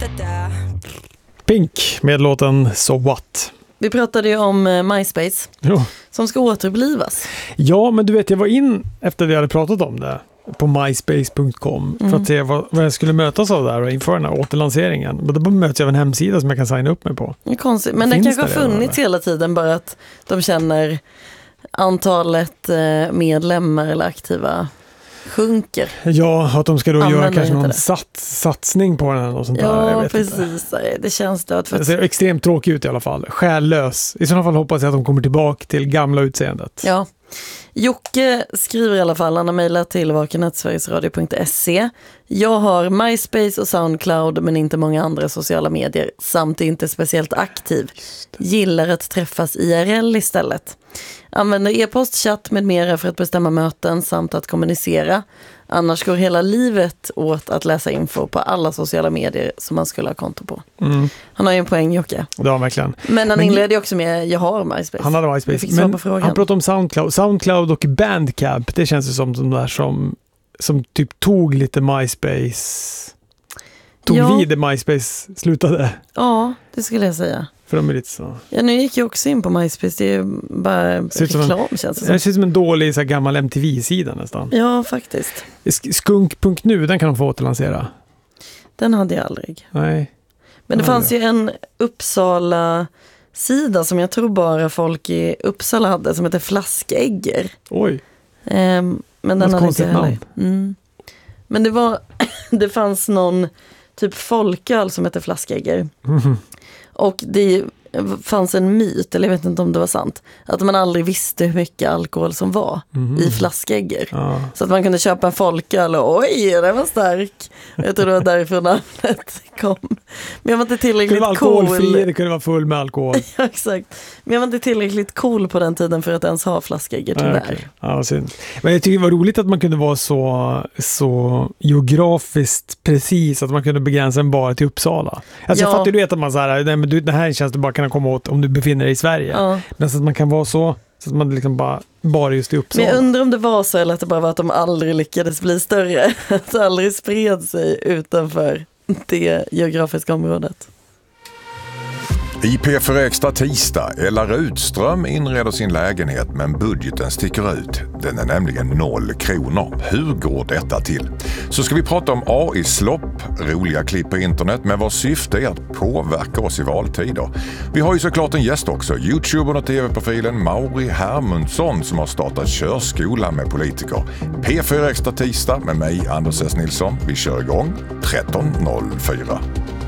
Pink med låten So What. Vi pratade ju om MySpace som ska återupplivas. Ja, men du vet, jag var in efter vi hade pratat om det på myspace.com för att se vad jag skulle mötas av där och inför den här återlanseringen. Men då möts jag av en hemsida som jag kan signa upp mig på. Det är konstigt, men det kanske har funnits hela tiden, bara att de känner antalet medlemmar eller aktiva sjunker. Ja, att de ska då göra kanske någon satsning på den och sånt där. Ja, precis. Det känns det. Det ser extremt tråkigt ut i alla fall. Själlös. I sådana fall hoppas jag att de kommer tillbaka till gamla utseendet. Ja. Jocke skriver i alla fall, han har mejlat till vakenetsverigesradio.se. Jag har MySpace och Soundcloud men inte många andra sociala medier samt inte speciellt aktiv. Gillar att träffas IRL istället. Använder e-post, chatt med mera för att bestämma möten samt att kommunicera. Annars går hela livet åt att läsa info på alla sociala medier som man skulle ha konto på. Han har ju en poäng, Jocke. Det har verkligen. Men han inledde också med jag har MySpace. Han hade MySpace. Men han pratade om Soundcloud och Bandcamp. Det känns ju som de där som typ tog lite MySpace. Vid det MySpace slutade. Ja, det skulle jag säga. För de är lite så. Ja, nu gick jag också in på MySpace. Det är ju bara reklam, känns det som. Det ser ut som en dålig så här, gammal MTV-sida nästan. Ja, faktiskt. Skunk.nu, den kan de få återlansera. Den hade jag aldrig. Nej. Men det fanns ju en Uppsala-sida som jag tror bara folk i Uppsala hade, som heter Flaskägger. Oj. Men den hade inte heller. Men det fanns någon typ folköl som heter Flaskägger. Och det fanns en myt, eller jag vet inte om det var sant, att man aldrig visste hur mycket alkohol som var i flaskägger. Så att man kunde köpa en folköl och oj, den var stark. Jag tror det var därifrån namnet kom. Men jag var inte tillräckligt cool. Det kunde vara full med alkohol. Ja, exakt. Men jag var inte tillräckligt cool på den tiden för att ens ha flaskägger, tyvärr. Okay. Ja, synd. Men jag tycker det var roligt att man kunde vara så geografiskt precis att man kunde begränsa den bara till Uppsala. Alltså jag fattar ju att man så här, nej, men det här känns det bara kan komma åt om du befinner dig i Sverige. Ja. Men så att man kan vara så att man liksom bara just i Uppsala. Men jag undrar om det var så eller att det bara var att de aldrig lyckades bli större. Att det aldrig spred sig utanför det geografiska området. I P4 Extra tisdag, Ella Rudström inreder sin lägenhet men budgeten sticker ut. Den är nämligen 0 kronor. Hur går detta till? Så ska vi prata om AI-slopp, roliga klipp på internet med vars syfte är att påverka oss i valtider. Vi har ju såklart en gäst också, YouTubern och tv-profilen Mauri Hermundsson som har startat körskola med politiker. P4 Extra tisdag med mig, Anders S. Nilsson. Vi kör igång 13.04.